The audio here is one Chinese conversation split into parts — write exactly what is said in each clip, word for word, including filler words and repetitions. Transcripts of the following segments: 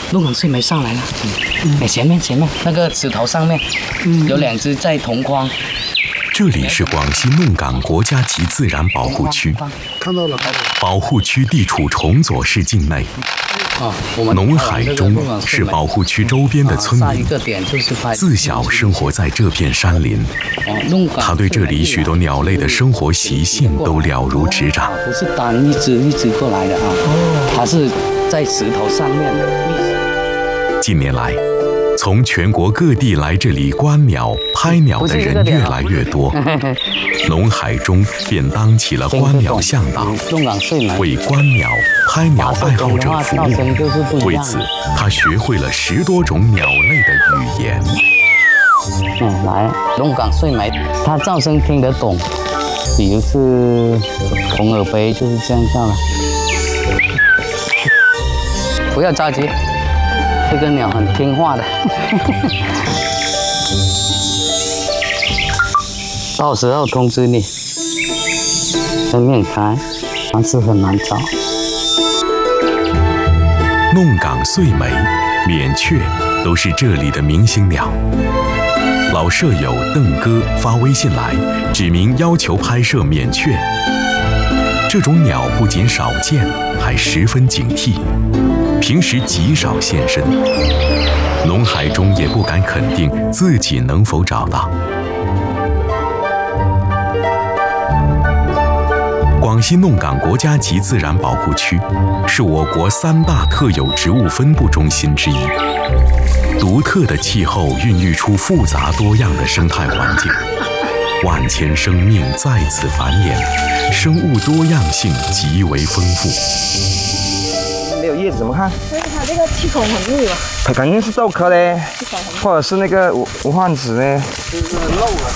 鹿港睡梅上来了，嗯，哎，前面前面那个石头上面，嗯，有两只在同框。 这里是广西弄港国家级自然保护区， 看到了。 保护区地处崇左市境内。农海中是保护区周边的村民，自小生活在这片山林。他对这里许多鸟类的生活习性都了如指掌。 不是单一只一只过来的啊，它是在石头上面的。 近年来，从全国各地来这里观鸟、拍鸟的人越来越多，农海中便当起了观鸟向导，为观鸟、拍鸟爱好者服务。为此，他学会了十多种鸟类的语言。 嗯，来，龙岗睡梅，它噪声听得懂，比如是红耳杯就是这样叫了。不要着急。这个鸟很听话的，到时候通知你。在面开，但是很难找。 弄港睡梅、免雀都是这里的明星鸟。老舍友邓哥发微信来，指明要求拍摄免雀。这种鸟不仅少见，还十分警惕。平时极少现身，农海中也不敢肯定自己能否找到。广西弄港国家级自然保护区是我国三大特有植物分布中心之一，独特的气候孕育出复杂多样的生态环境，万千生命在此繁衍，生物多样性极为丰富。 没有叶子怎么看？ 所以它这个气孔很密吧？ 它肯定是豆科嘞，或者是那个无无患子呢？ 就是漏了。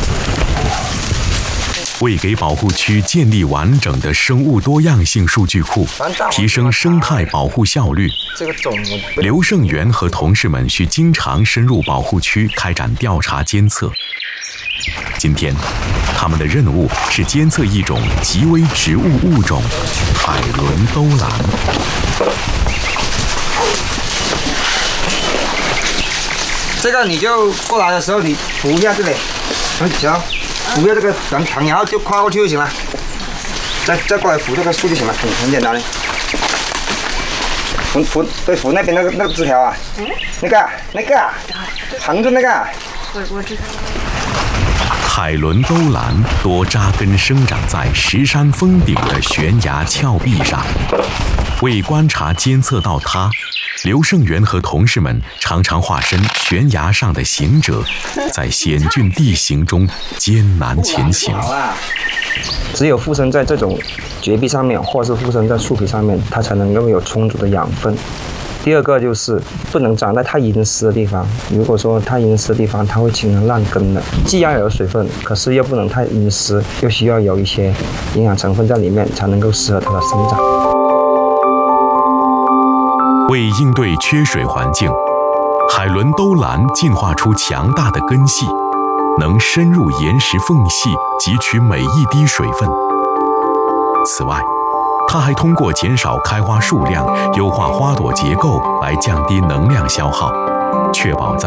为给保护区建立完整的生物多样性数据库，提升生态保护效率， 这个种刘胜元和同事们需经常深入保护区开展调查监测。今天，他们的任务是监测一种极危植物物种——海伦兜兰。 这个你就过来的时候，你扶一下这里，行，扶一下这个墙墙，然后就跨过去就行了。再再过来扶这个树就行了，很很简单的。扶扶对扶那边那个那个枝条啊，嗯，那个那个横着那个。 我我知道。 海伦兜兰多扎根生长在石山峰顶的悬崖峭壁上。为观察监测到它，刘胜元和同事们常常化身悬崖上的行者，在险峻地形中艰难前行。 只有附生在这种绝壁上面，或是附生在树皮上面，它才能拥有充足的养分。第二个就是不能长在太阴湿的地方，如果说太阴湿的地方，它会形成烂根的。既要有水分，可是又不能太阴湿，又需要有一些营养成分在里面，才能够适合它的生长。 为应对缺水环境，海伦兜兰进化出强大的根系，能深入岩石缝隙汲取每一滴水分。此外，它还通过减少开花数量、优化花朵结构来降低能量消耗，确保在